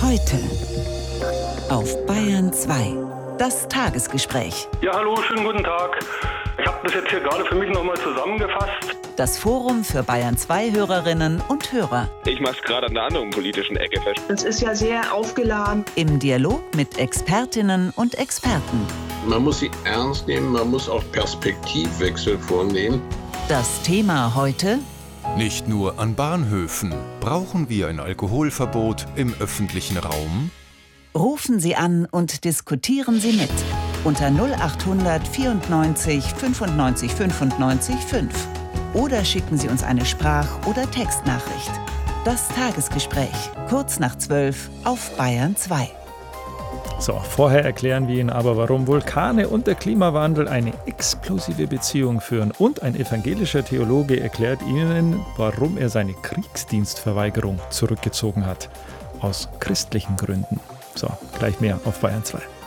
Heute auf Bayern 2. Das Tagesgespräch. Ja, hallo, schönen guten Tag. Ich habe das jetzt hier gerade für mich nochmal zusammengefasst. Das Forum für Bayern 2 Hörerinnen und Hörer. Ich mache es gerade an einer anderen politischen Ecke fest. Das ist ja sehr aufgeladen. Im Dialog mit Expertinnen und Experten. Man muss sie ernst nehmen, man muss auch Perspektivwechsel vornehmen. Das Thema heute: Nicht nur an Bahnhöfen. Brauchen wir ein Alkoholverbot im öffentlichen Raum? Rufen Sie an und diskutieren Sie mit. Unter 0800 94 95 95 5. Oder schicken Sie uns eine Sprach- oder Textnachricht. Das Tagesgespräch, kurz nach 12 auf Bayern 2. So, vorher erklären wir Ihnen aber, warum Vulkane und der Klimawandel eine explosive Beziehung führen. Und ein evangelischer Theologe erklärt Ihnen, warum er seine Kriegsdienstverweigerung zurückgezogen hat. Aus christlichen Gründen. So, gleich mehr auf Bayern 2.